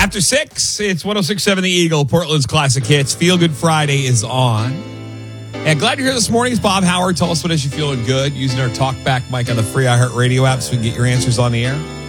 After 6, it's 106.7 The Eagle, Portland's Classic Hits. Feel Good Friday is on. And glad you're here this morning. It's Bob Howard. Tell us what has you feeling good using our TalkBack mic on the free iHeartRadio app so we can get your answers on the air.